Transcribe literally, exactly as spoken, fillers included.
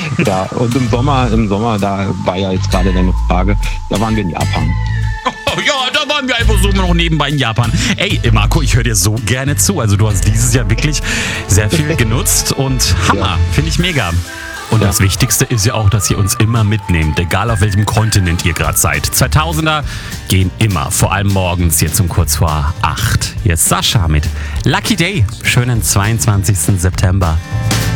Ja, und im Sommer, im Sommer, da war ja jetzt gerade deine Frage, da waren wir in Japan. Oh, ja, da waren wir einfach so noch nebenbei in Japan. Ey, Marco, ich höre dir so gerne zu. Also du hast dieses Jahr wirklich sehr viel genutzt und Hammer, Ja. finde ich mega. Und Ja. das Wichtigste ist ja auch, dass ihr uns immer mitnehmt, egal auf welchem Kontinent ihr gerade seid. zweitausender gehen immer, vor allem morgens, jetzt um kurz vor acht. Jetzt Sascha mit Lucky Day. Schönen zweiundzwanzigsten September.